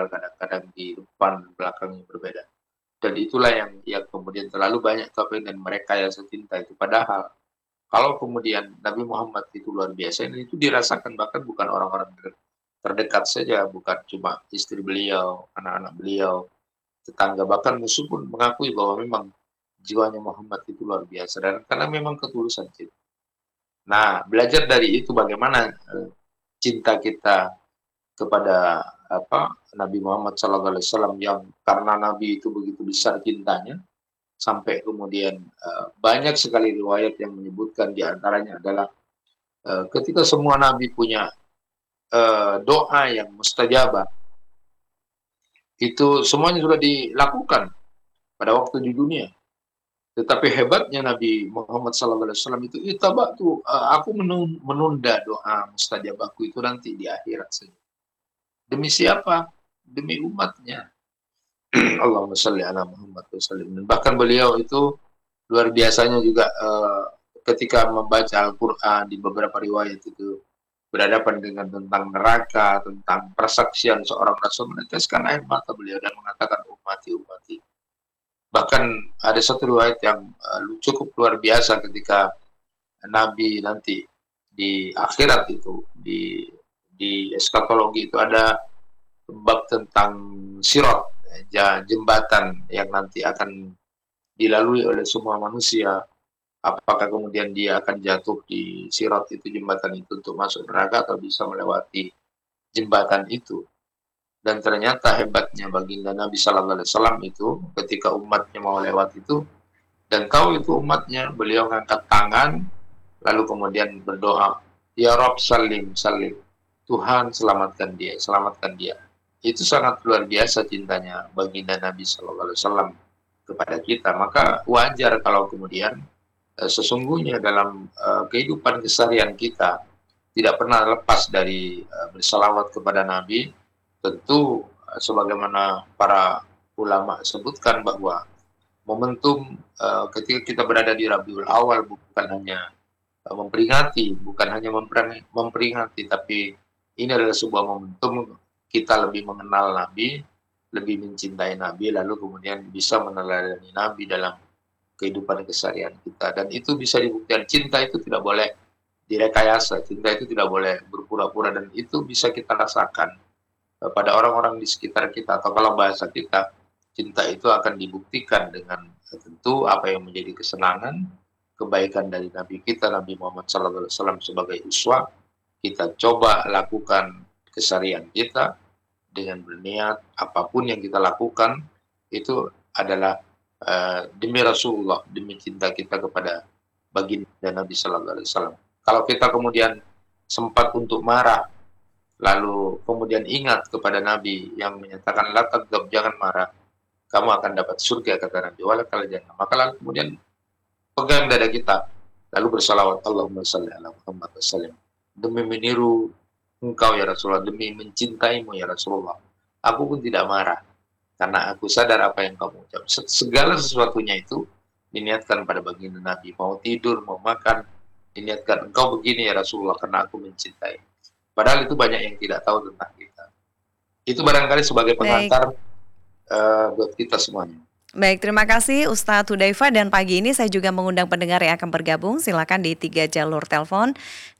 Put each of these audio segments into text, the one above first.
padahal kadang-kadang di depan belakangnya berbeda. Dan itulah yang kemudian terlalu banyak topeng dan merekayasa cinta itu. Padahal kalau kemudian Nabi Muhammad itu luar biasa, ini itu dirasakan bahkan bukan orang-orang terdekat saja, bukan cuma istri beliau, anak-anak beliau, tetangga, bahkan musuh pun mengakui bahwa memang jiwanya Muhammad itu luar biasa dan karena memang ketulusan cinta. Nah, belajar dari itu bagaimana cinta kita kepada Nabi Muhammad SAW yang karena Nabi itu begitu besar cintanya sampai kemudian banyak sekali riwayat yang menyebutkan di antaranya adalah ketika semua Nabi punya doa yang mustajabah itu semuanya sudah dilakukan pada waktu di dunia. Tetapi hebatnya Nabi Muhammad SAW itu aku menunda doa mustajabahku itu nanti di akhirat saja. Demi siapa? Demi umatnya. Allahumma shalli ala Muhammad wa sallim. Bahkan beliau itu luar biasanya juga ketika membaca Al-Quran di beberapa riwayat itu berhadapan dengan tentang neraka, tentang persaksian seorang rasul, meneteskan air mata beliau dan mengatakan ummati. Bahkan ada satu riwayat yang cukup luar biasa ketika Nabi nanti di akhirat itu, di eskatologi itu ada bab tentang sirat, jembatan yang nanti akan dilalui oleh semua manusia. Apakah kemudian dia akan jatuh di sirat itu, jembatan itu untuk masuk neraka, atau bisa melewati jembatan itu. Dan ternyata hebatnya baginda Nabi Sallallahu Alaihi Wasallam itu ketika umatnya mau lewat itu, dan kau itu umatnya, beliau ngangkat tangan lalu kemudian berdoa, Ya Rob salim, Tuhan selamatkan dia. Itu sangat luar biasa cintanya baginda Nabi Sallallahu Alaihi Wasallam kepada kita. Maka wajar kalau kemudian sesungguhnya dalam kehidupan keseharian kita tidak pernah lepas dari bersalawat kepada Nabi. Tentu sebagaimana para ulama sebutkan bahwa momentum ketika kita berada di Rabiul Awal bukan hanya memperingati, tapi ini adalah sebuah momentum kita lebih mengenal Nabi, lebih mencintai Nabi, lalu kemudian bisa meneladani Nabi dalam kehidupan keseharian kita. Dan itu bisa dibuktikan. Cinta itu tidak boleh direkayasa, cinta itu tidak boleh berpura-pura, dan itu bisa kita rasakan pada orang-orang di sekitar kita, atau kalau bahasa kita, cinta itu akan dibuktikan dengan tentu apa yang menjadi kesenangan, kebaikan dari Nabi kita, Nabi Muhammad SAW sebagai uswah. Kita coba lakukan keseharian kita dengan berniat apapun yang kita lakukan itu adalah demi Rasulullah, demi cinta kita kepada baginda Nabi Sallallahu Alaihi Wasallam. Kalau kita kemudian sempat untuk marah, lalu kemudian ingat kepada Nabi yang menyatakan la taghdab, jangan marah, kamu akan dapat surga, kata Nabi, walakal jannah. Maka lalu kemudian pegang dada kita, lalu bersalawat, Allahumma shalli ala Muhammad wa sallim. Demi meniru engkau ya Rasulullah, demi mencintaimu ya Rasulullah, aku pun tidak marah karena aku sadar apa yang kamu ucap. Segala sesuatunya itu diniatkan pada baginda Nabi. Mau tidur, mau makan, diniatkan engkau begini ya Rasulullah karena aku mencintai. Padahal itu banyak yang tidak tahu tentang kita. Itu barangkali sebagai pengantar buat kita semuanya. Baik, terima kasih Ustadz Hudzaifah, dan pagi ini saya juga mengundang pendengar yang akan bergabung. Silakan di 3 jalur telepon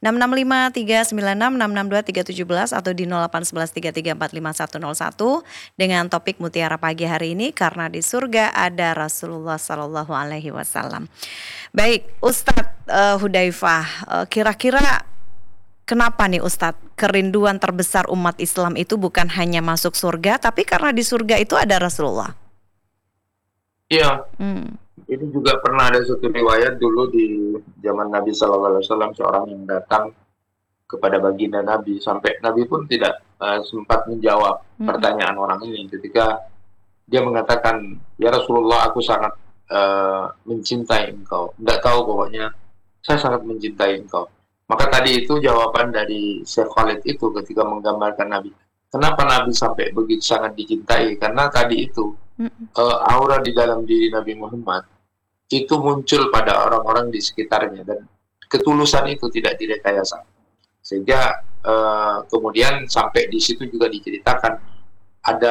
665-396-662-317 atau di 0811-3345-101 dengan topik Mutiara Pagi hari ini, karena di surga ada Rasulullah Sallallahu Alaihi Wasallam. Baik, Ustadz Hudzaifah, kira-kira kenapa nih Ustadz kerinduan terbesar umat Islam itu bukan hanya masuk surga, tapi karena di surga itu ada Rasulullah? Iya, ini juga pernah ada satu riwayat dulu di zaman Nabi Sallallahu Alaihi Wasallam, seorang yang datang kepada baginda Nabi, sampai Nabi pun tidak sempat menjawab pertanyaan orang ini ketika dia mengatakan, ya Rasulullah, aku sangat mencintai engkau, tidak tahu pokoknya saya sangat mencintai engkau. Maka tadi itu jawaban dari Syekh Khalid itu ketika menggambarkan Nabi. Kenapa Nabi sampai begitu sangat dicintai? Karena tadi itu aura di dalam diri Nabi Muhammad itu muncul pada orang-orang di sekitarnya, dan ketulusan itu tidak direkayasa. Sehingga kemudian sampai di situ juga diceritakan ada